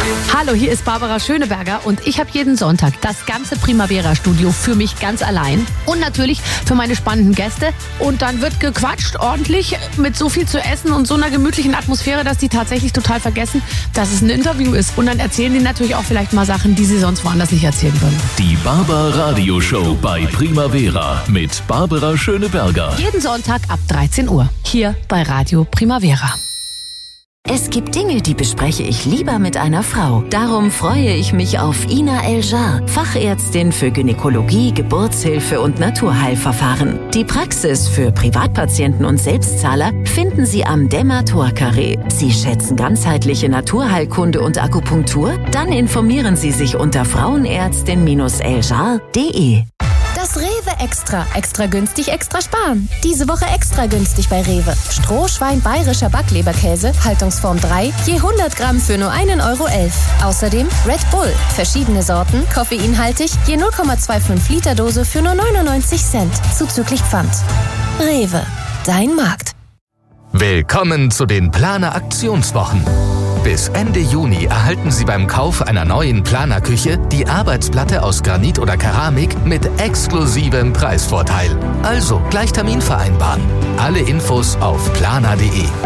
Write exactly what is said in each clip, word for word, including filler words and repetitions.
Hallo, hier ist Barbara Schöneberger und ich habe jeden Sonntag das ganze Primavera-Studio für mich ganz allein und natürlich für meine spannenden Gäste. Und dann wird gequatscht ordentlich mit so viel zu essen und so einer gemütlichen Atmosphäre, dass die tatsächlich total vergessen, dass es ein Interview ist. Und dann erzählen die natürlich auch vielleicht mal Sachen, die sie sonst woanders nicht erzählen würden. Die Barbar Radio Show bei Primavera mit Barbara Schöneberger. Jeden Sonntag ab dreizehn Uhr hier bei Radio Primavera. Es gibt Dinge, die bespreche ich lieber mit einer Frau. Darum freue ich mich auf Ina El-Jar, Fachärztin für Gynäkologie, Geburtshilfe und Naturheilverfahren. Die Praxis für Privatpatienten und Selbstzahler finden Sie am Demator-Carré. Sie schätzen ganzheitliche Naturheilkunde und Akupunktur? Dann informieren Sie sich unter frauenärztin eljar punkt de. Das Rewe Extra. Extra günstig, extra sparen. Diese Woche extra günstig bei Rewe. Strohschwein bayerischer Backleberkäse, Haltungsform drei, je hundert Gramm für nur einen Euro elf. Außerdem Red Bull. Verschiedene Sorten, koffeinhaltig, je null Komma fünfundzwanzig Liter Dose für nur neunundneunzig Cent. Zuzüglich Pfand. Rewe. Dein Markt. Willkommen zu den Planer Aktionswochen. Bis Ende Juni erhalten Sie beim Kauf einer neuen Planerküche die Arbeitsplatte aus Granit oder Keramik mit exklusivem Preisvorteil. Also gleich Termin vereinbaren. Alle Infos auf planer punkt de.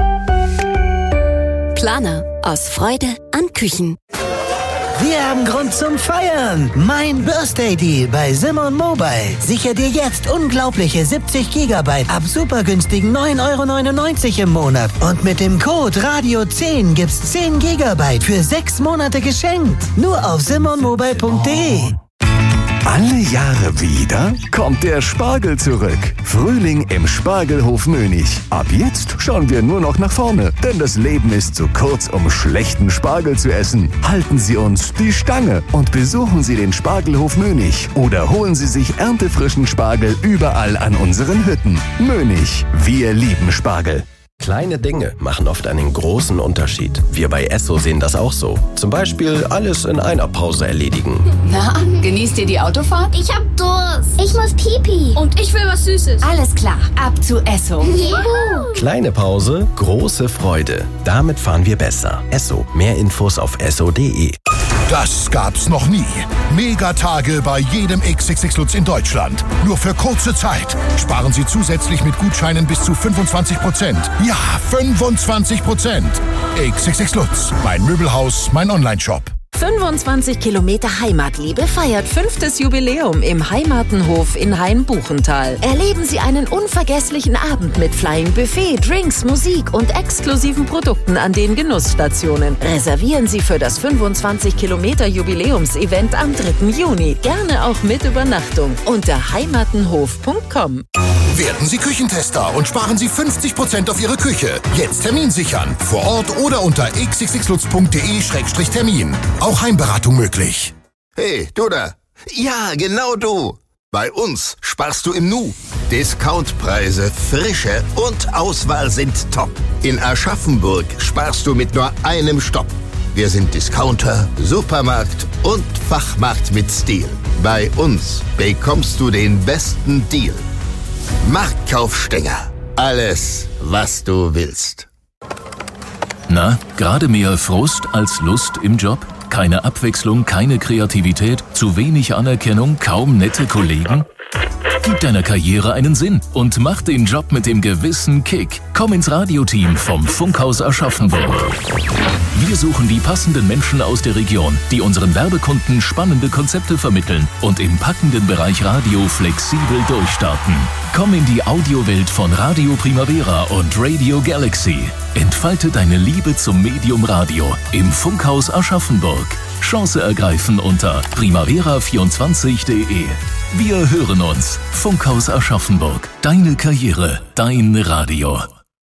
Planer. Aus Freude an Küchen. Wir haben Grund zum Feiern. Mein Birthday Deal bei Simon Mobile. Sicher dir jetzt unglaubliche siebzig Gigabyte ab super günstigen neun Euro neunundneunzig im Monat. Und mit dem Code Radio zehn gibt's zehn Gigabyte für sechs Monate geschenkt. Nur auf simon mobile punkt de. Alle Jahre wieder kommt der Spargel zurück. Frühling im Spargelhof Mönig. Ab jetzt schauen wir nur noch nach vorne, denn das Leben ist zu kurz, um schlechten Spargel zu essen. Halten Sie uns die Stange und besuchen Sie den Spargelhof Mönig oder holen Sie sich erntefrischen Spargel überall an unseren Hütten. Mönig, wir lieben Spargel. Kleine Dinge machen oft einen großen Unterschied. Wir bei Esso sehen das auch so. Zum Beispiel alles in einer Pause erledigen. Na, genießt ihr die Autofahrt? Ich hab Durst. Ich muss Pipi. Und ich will was Süßes. Alles klar, ab zu Esso. Juhu. Kleine Pause, große Freude. Damit fahren wir besser. Esso. Mehr Infos auf esso punkt de. Das gab's noch nie. Megatage bei jedem X X X Lutz in Deutschland. Nur für kurze Zeit. Sparen Sie zusätzlich mit Gutscheinen bis zu fünfundzwanzig Prozent. Ja, fünfundzwanzig Prozent. X X X Lutz. Mein Möbelhaus, mein Onlineshop. fünfundzwanzig Kilometer Heimatliebe feiert fünftes Jubiläum im Heimatenhof in Hain-Buchental. Erleben Sie einen unvergesslichen Abend mit Flying Buffet, Drinks, Musik und exklusiven Produkten an den Genussstationen. Reservieren Sie für das fünfundzwanzig Kilometer Jubiläumsevent am dritten Juni. Gerne auch mit Übernachtung unter heimatenhof punkt com. Werden Sie Küchentester und sparen Sie fünfzig Prozent auf Ihre Küche. Jetzt Termin sichern. Vor Ort oder unter x x x lutz punkt de Schrägstrich Termin. Auch Heimberatung möglich. Hey, du da. Ja, genau du. Bei uns sparst du im Nu. Discountpreise, Frische und Auswahl sind top. In Aschaffenburg sparst du mit nur einem Stopp. Wir sind Discounter, Supermarkt und Fachmarkt mit Stil. Bei uns bekommst du den besten Deal. Marktkaufstänger. Alles, was du willst. Na, gerade mehr Frust als Lust im Job? Keine Abwechslung, keine Kreativität, zu wenig Anerkennung, kaum nette Kollegen? Gib deiner Karriere einen Sinn und mach den Job mit dem gewissen Kick. Komm ins Radioteam vom Funkhaus Aschaffenburg. Wir suchen die passenden Menschen aus der Region, die unseren Werbekunden spannende Konzepte vermitteln und im packenden Bereich Radio flexibel durchstarten. Komm in die Audiowelt von Radio Primavera und Radio Galaxy. Entfalte deine Liebe zum Medium Radio im Funkhaus Aschaffenburg. Chance ergreifen unter primavera vierundzwanzig punkt de. Wir hören uns. Funkhaus Aschaffenburg. Deine Karriere, dein Radio.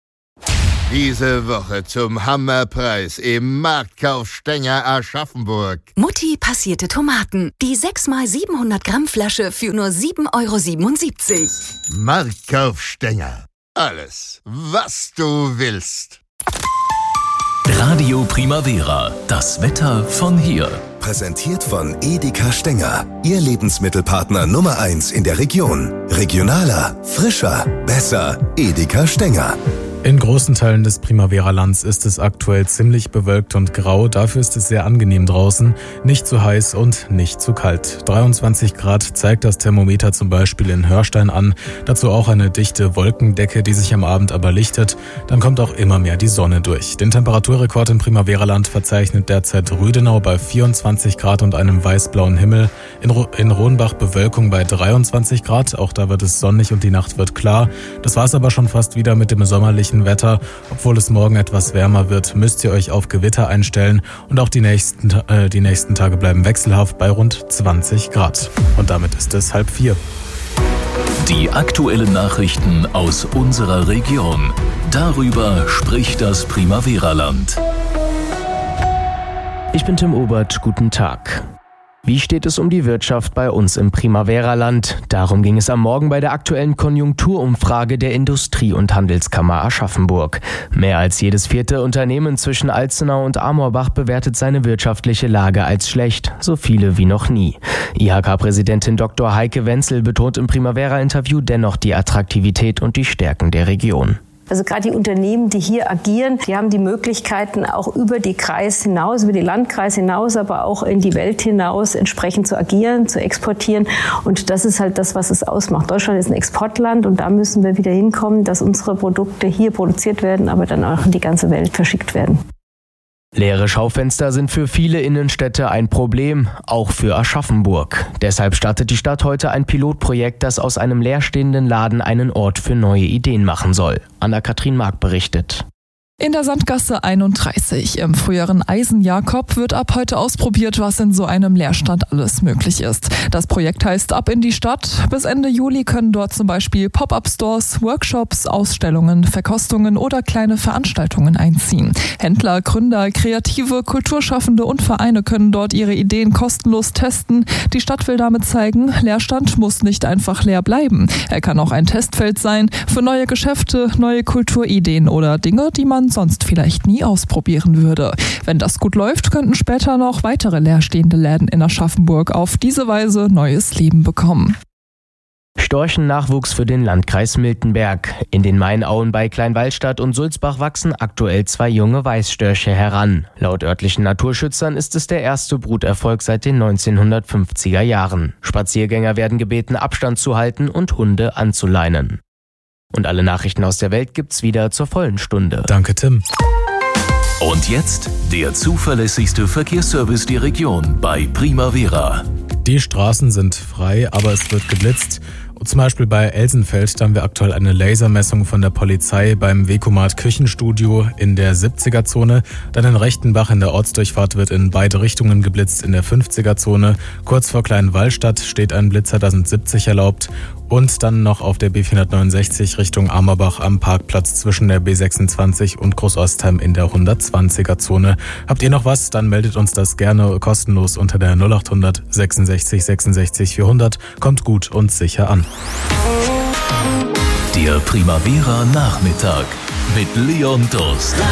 Diese Woche zum Hammerpreis im Marktkaufstänger Aschaffenburg. Mutti passierte Tomaten. Die sechs mal siebenhundert Gramm Flasche für nur sieben Euro siebenundsiebzig. Marktkaufstänger. Alles, was du willst. Radio Primavera. Das Wetter von hier. Präsentiert von Edeka Stenger. Ihr Lebensmittelpartner Nummer eins in der Region. Regionaler, frischer, besser. Edeka Stenger. In großen Teilen des Primavera-Lands ist es aktuell ziemlich bewölkt und grau. Dafür ist es sehr angenehm draußen. Nicht zu heiß und nicht zu kalt. dreiundzwanzig Grad zeigt das Thermometer zum Beispiel in Hörstein an. Dazu auch eine dichte Wolkendecke, die sich am Abend aber lichtet. Dann kommt auch immer mehr die Sonne durch. Den Temperaturrekord im Primavera-Land verzeichnet derzeit Rüdenau bei vierundzwanzig Grad und einem weißblauen Himmel. In, Ro- in Rohnbach Bewölkung bei dreiundzwanzig Grad. Auch da wird es sonnig und die Nacht wird klar. Das war es aber schon fast wieder mit dem sommerlichen Wetter. Obwohl es morgen etwas wärmer wird, müsst ihr euch auf Gewitter einstellen und auch die nächsten, äh, die nächsten Tage bleiben wechselhaft bei rund zwanzig Grad. Und damit ist es halb vier. Die aktuellen Nachrichten aus unserer Region. Darüber spricht das Primavera-Land. Ich bin Tim Obert, guten Tag. Wie steht es um die Wirtschaft bei uns im Primavera-Land? Darum ging es am Morgen bei der aktuellen Konjunkturumfrage der Industrie- und Handelskammer Aschaffenburg. Mehr als jedes vierte Unternehmen zwischen Alzenau und Amorbach bewertet seine wirtschaftliche Lage als schlecht, so viele wie noch nie. I H K-Präsidentin Doktor Heike Wenzel betont im Primavera-Interview dennoch die Attraktivität und die Stärken der Region. Also gerade die Unternehmen, die hier agieren, die haben die Möglichkeiten, auch über die Kreis hinaus, über die Landkreis hinaus, aber auch in die Welt hinaus entsprechend zu agieren, zu exportieren. Und das ist halt das, was es ausmacht. Deutschland ist ein Exportland und da müssen wir wieder hinkommen, dass unsere Produkte hier produziert werden, aber dann auch in die ganze Welt verschickt werden. Leere Schaufenster sind für viele Innenstädte ein Problem, auch für Aschaffenburg. Deshalb startet die Stadt heute ein Pilotprojekt, das aus einem leerstehenden Laden einen Ort für neue Ideen machen soll. Anna-Kathrin Mark berichtet. In der Sandgasse einunddreißig im früheren Eisen-Jakob wird ab heute ausprobiert, was in so einem Leerstand alles möglich ist. Das Projekt heißt Ab in die Stadt. Bis Ende Juli können dort zum Beispiel Pop-up-Stores, Workshops, Ausstellungen, Verkostungen oder kleine Veranstaltungen einziehen. Händler, Gründer, Kreative, Kulturschaffende und Vereine können dort ihre Ideen kostenlos testen. Die Stadt will damit zeigen, Leerstand muss nicht einfach leer bleiben. Er kann auch ein Testfeld sein für neue Geschäfte, neue Kulturideen oder Dinge, die man sonst vielleicht nie ausprobieren würde. Wenn das gut läuft, könnten später noch weitere leerstehende Läden in Aschaffenburg auf diese Weise neues Leben bekommen. Storchennachwuchs für den Landkreis Miltenberg. In den Mainauen bei Kleinwallstadt und Sulzbach wachsen aktuell zwei junge Weißstörche heran. Laut örtlichen Naturschützern ist es der erste Bruterfolg seit den neunzehnhundertfünfziger Jahren. Spaziergänger werden gebeten, Abstand zu halten und Hunde anzuleinen. Und alle Nachrichten aus der Welt gibt's wieder zur vollen Stunde. Danke, Tim. Und jetzt der zuverlässigste Verkehrsservice der Region bei Primavera. Die Straßen sind frei, aber es wird geblitzt. Zum Beispiel bei Elsenfeld, da haben wir aktuell eine Lasermessung von der Polizei beim Wekomat Küchenstudio in der siebziger-Zone. Dann in Rechtenbach in der Ortsdurchfahrt wird in beide Richtungen geblitzt in der fünfziger-Zone. Kurz vor Kleinwallstadt steht ein Blitzer, da sind siebzig erlaubt. Und dann noch auf der B vierhundertneunundsechzig Richtung Amerbach am Parkplatz zwischen der B sechsundzwanzig und Großostheim in der hundertzwanziger-Zone. Habt ihr noch was? Dann meldet uns das gerne kostenlos unter der null achthundert sechsundsechzig sechsundsechzig vierhundert. Kommt gut und sicher an. Der Primavera Nachmittag mit Leon Durst.